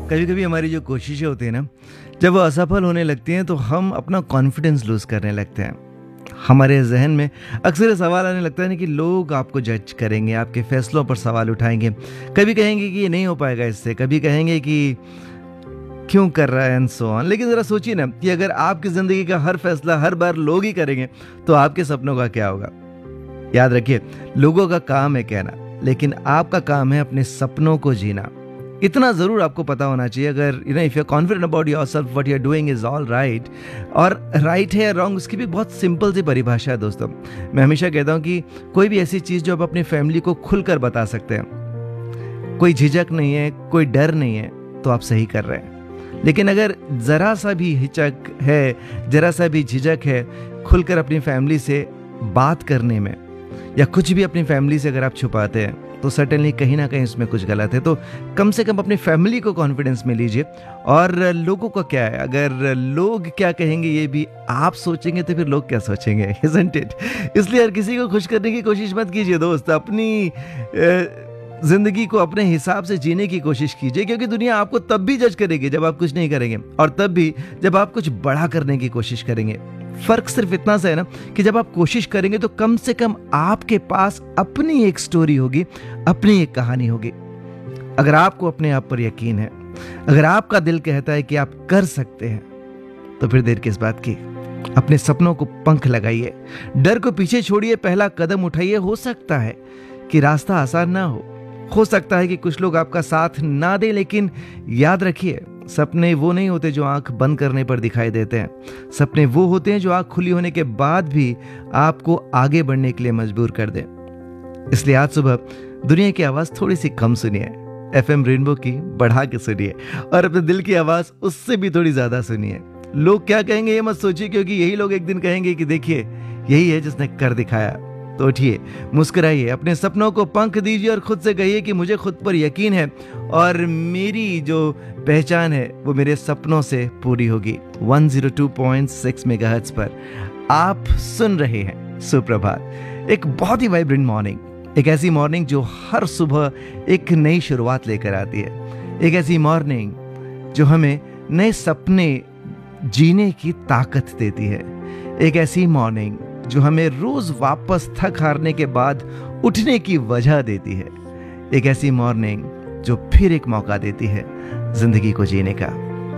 कभी कभी हमारी जो कोशिशें होती हैं ना, जब वो असफल होने लगती हैं तो हम अपना कॉन्फिडेंस लूज करने लगते हैं। हमारे जहन में अक्सर ये सवाल आने लगता है ना कि लोग आपको जज करेंगे, आपके फैसलों पर सवाल उठाएंगे। कभी कहेंगे कि ये नहीं हो पाएगा इससे, कभी कहेंगे कि क्यों कर रहा है एंड सो ऑन। लेकिन ज़रा सोचिए ना कि अगर आपकी ज़िंदगी का हर फैसला हर बार लोग ही करेंगे तो आपके सपनों का क्या होगा। याद रखिए, लोगों का काम है कहना, लेकिन आपका काम है अपने सपनों को जीना। इतना ज़रूर आपको पता होना चाहिए, अगर if you are confident about yourself, what you are doing is all right. और राइट है या रॉन्ग, उसकी भी बहुत सिंपल सी परिभाषा है दोस्तों। मैं हमेशा कहता हूँ कि कोई भी ऐसी चीज़ जो आप अपनी फैमिली को खुलकर बता सकते हैं, कोई झिझक नहीं है, कोई डर नहीं है, तो आप सही कर रहे हैं। लेकिन अगर ज़रा सा भी हिचक है, ज़रा सा भी झिझक है खुलकर अपनी फैमिली से बात करने में, या कुछ भी अपनी फैमिली से अगर आप छुपाते हैं, तो सर्टेनली कहीं ना कहीं उसमें कुछ गलत है। तो कम से कम अपनी फैमिली को कॉन्फिडेंस में लीजिए। और लोगों को क्या है, अगर लोग क्या कहेंगे ये भी आप सोचेंगे तो फिर लोग क्या सोचेंगे, isn't it? इसलिए हर किसी को खुश करने की कोशिश मत कीजिए दोस्त। अपनी जिंदगी को अपने हिसाब से जीने की कोशिश कीजिए, क्योंकि दुनिया आपको तब भी जज करेगी जब आप कुछ नहीं करेंगे, और तब भी जब आप कुछ बड़ा करने की कोशिश करेंगे। फर्क सिर्फ इतना सा है ना कि जब आप कोशिश करेंगे तो कम से कम आपके पास अपनी एक स्टोरी होगी, अपनी एक कहानी होगी। अगर आपको अपने आप पर यकीन है, अगर आपका दिल कहता है कि आप कर सकते हैं, तो फिर देर किस बात की। अपने सपनों को पंख लगाइए, डर को पीछे छोड़िए, पहला कदम उठाइए। हो सकता है कि रास्ता आसान ना हो सकता है कि कुछ लोग आपका साथ ना दें, लेकिन याद रखिए, सपने वो नहीं होते जो आंख बंद करने पर दिखाई देते हैं। सपने वो होते हैं जो आंख खुली होने के बाद भी आपको आगे बढ़ने के लिए मजबूर कर दें। इसलिए आज सुबह दुनिया की आवाज थोड़ी सी कम सुनिए, FM रेनबो की बढ़ा के सुनिए, और अपने दिल की आवाज उससे भी थोड़ी ज्यादा सुनिए। लोग क्या कहेंगे ये मत सोचिए, क्योंकि यही लोग एक दिन कहेंगे कि देखिए यही है जिसने कर दिखाया। तो उठिए, मुस्कुराइए, अपने सपनों को पंख दीजिए और खुद से कहिए कि मुझे खुद पर यकीन है और मेरी जो पहचान है वो मेरे सपनों से पूरी होगी। 102.6 मेगाहर्ट्ज पर आप सुन रहे हैं सुप्रभात। एक बहुत ही वाइब्रेंट मॉर्निंग, एक ऐसी मॉर्निंग जो हर सुबह एक नई शुरुआत लेकर आती है। एक ऐसी मॉर्निंग जो हमें नए सपने जीने की ताकत देती है। एक ऐसी मॉर्निंग जो हमें रोज वापस थक हारने के बाद उठने की वजह देती है। एक ऐसी मॉर्निंग जो फिर एक मौका देती है जिंदगी को जीने का।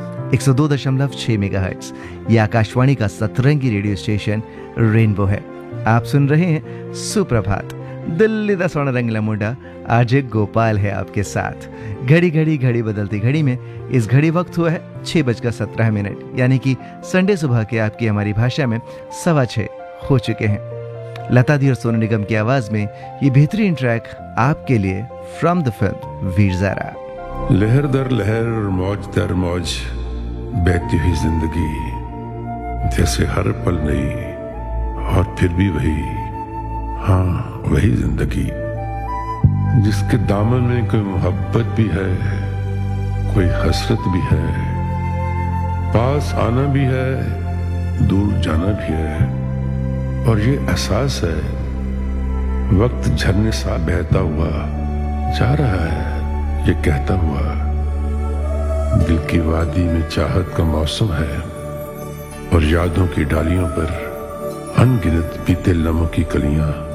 102.6 मेगाहर्ट्ज ये आकाशवाणी का सतरंगी रेडियो स्टेशन रेनबो है। आप सुन रहे हैं सुप्रभात। दिल्ली दा सोना रंगला मुंडा आरजे गोपाल है आपके साथ। घड़ी बदलती घड़ी में इस घड़ी वक्त हुआ है 6:17, यानी कि संडे सुबह के आपकी हमारी भाषा में 6:15 हो चुके हैं। लता दी और सोनू निगम की आवाज में ये बेहतरीन ट्रैक आपके लिए from the film Veer Zaara. लहर दर लहर, मौज दर मौज बहती हुई जिंदगी, जैसे हर पल नई और फिर भी वही, हाँ वही जिंदगी जिसके दामन में कोई मोहब्बत भी है, कोई हसरत भी है, पास आना भी है, दूर जाना भी है। और ये एहसास है वक्त झरने सा बहता हुआ जा रहा है, ये कहता हुआ दिल की वादी में चाहत का मौसम है, और यादों की डालियों पर अनगिनत बीते लम्हों की कलियां